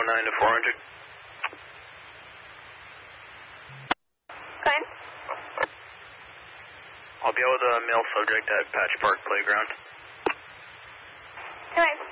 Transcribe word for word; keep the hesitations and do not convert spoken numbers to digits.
nine to four hundred. Go ahead. I'll be with a male subject at Patch Park Playground. Go ahead.